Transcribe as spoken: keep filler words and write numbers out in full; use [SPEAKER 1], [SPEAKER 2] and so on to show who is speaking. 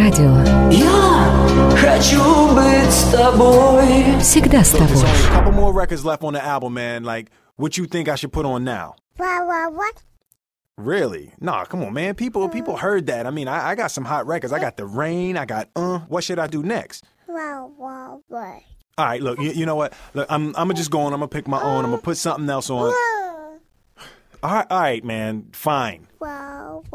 [SPEAKER 1] Эльдо-радио.
[SPEAKER 2] Я хочу быть с тобой.
[SPEAKER 1] Всегда с
[SPEAKER 3] Look, there's
[SPEAKER 1] тобой.
[SPEAKER 3] only a couple more records left on the album, man. Like, what you think I should put on now?
[SPEAKER 4] What, what, what?
[SPEAKER 3] Really? Nah, come on, man. People people heard that. I mean, I, I got some hot records. I got The Rain. I got Uh. What should I do next?
[SPEAKER 4] What, what, what?
[SPEAKER 3] All right, look, you, you know what? Look, I'm I'm gonna just go on. I'm gonna pick my own. I'm gonna put something else on. All right, all right, man. Fine.
[SPEAKER 4] What,